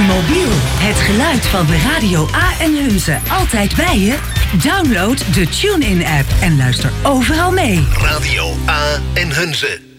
Mobiel, het geluid van de Radio A en Hunze altijd bij je? Download de TuneIn-app en luister overal mee. Radio A en Hunze.